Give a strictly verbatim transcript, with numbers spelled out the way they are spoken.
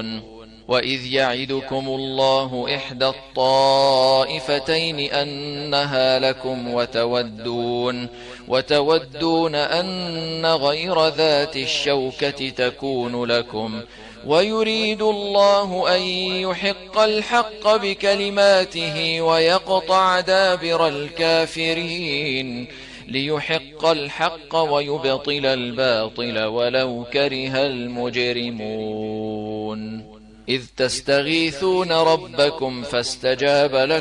تتقون. وإذ يعدكم الله إحدى الطائفتين أنها لكم وتودون, وتودون أن غير ذات الشوكة تكون لكم, ويريد الله أن يحق الحق بكلماته ويقطع دابر الكافرين, ليحق الحق ويبطل الباطل ولو كره المجرمون. إذ تستغيثون ربكم فاستجاب لكم